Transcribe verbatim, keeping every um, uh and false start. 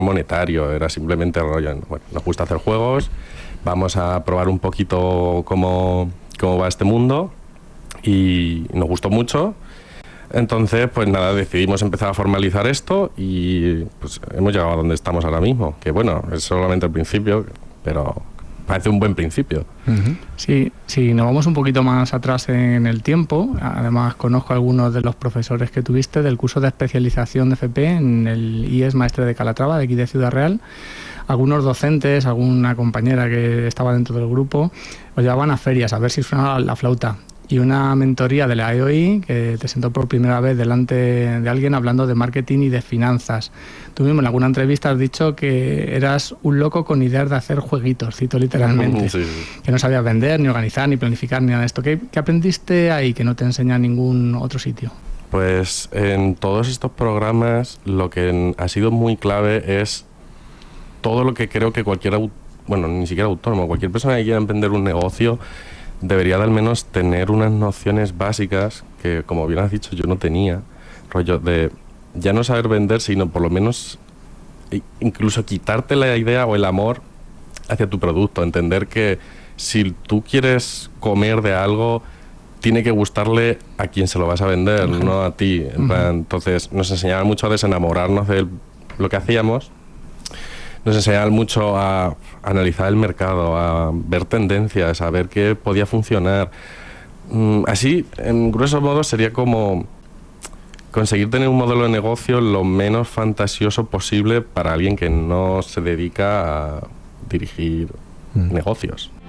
monetario, era simplemente rollo, bueno, nos gusta hacer juegos, vamos a probar un poquito cómo, cómo va este mundo, y nos gustó mucho. Entonces, pues nada, decidimos empezar a formalizar esto y pues hemos llegado a donde estamos ahora mismo, que bueno, es solamente el principio, pero parece un buen principio. Uh-huh. Sí, si nos vamos un poquito más atrás en el tiempo, además conozco a algunos de los profesores que tuviste del curso de especialización de F P en el I E S Maestre de Calatrava, de aquí de Ciudad Real. Algunos docentes, alguna compañera que estaba dentro del grupo, os llevaban a ferias a ver si sonaba la flauta. Y una mentoría de la E O I que te sentó por primera vez delante de alguien hablando de marketing y de finanzas. Tú mismo en alguna entrevista has dicho que eras un loco con ideas de hacer jueguitos, cito literalmente, Sí, sí. que no sabías vender, ni organizar, ni planificar, ni nada de esto. ¿Qué, qué aprendiste ahí que no te enseña ningún otro sitio? Pues en todos estos programas lo que ha sido muy clave es todo lo que creo que cualquier, bueno, ni siquiera autónomo, cualquier persona que quiera emprender un negocio debería de al menos tener unas nociones básicas que, como bien has dicho, yo no tenía, rollo de ya no saber vender, sino por lo menos incluso quitarte la idea o el amor hacia tu producto, entender que si tú quieres comer de algo, tiene que gustarle a quien se lo vas a vender, uh-huh. no a ti. En plan, entonces nos enseñaban mucho a desenamorarnos de lo que hacíamos, nos enseñaban mucho a analizar el mercado, a ver tendencias, a ver qué podía funcionar. Así, en grueso modo, sería como conseguir tener un modelo de negocio lo menos fantasioso posible para alguien que no se dedica a dirigir mm. negocios.